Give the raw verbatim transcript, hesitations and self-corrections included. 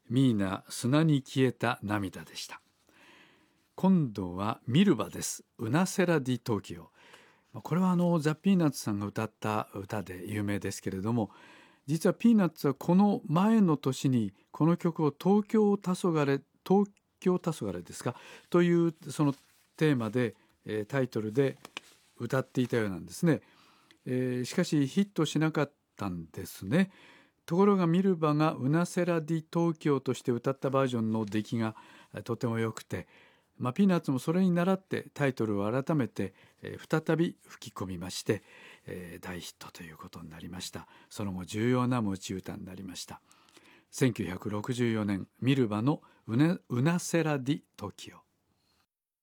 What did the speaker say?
ミーナ砂に消えた涙でした。今度はミルバです。ウナセラディ東京。これはあのザ・ピーナッツさんが歌った歌で有名ですけれども、実はピーナッツはこの前の年にこの曲を東京黄昏東京黄昏ですかというそのテーマで、えー、タイトルで歌っていたようなんですね。えー、しかしヒットしなかったんですね。ところがミルバがウナセラディ東京として歌ったバージョンの出来がとても良くて、まあ、ピーナッツもそれに倣ってタイトルを改めて、えー、再び吹き込みまして、えー、大ヒットということになりました。その後重要な持ち歌になりました。せんきゅうひゃくろくじゅうよねんミルバのウナセラディ東京。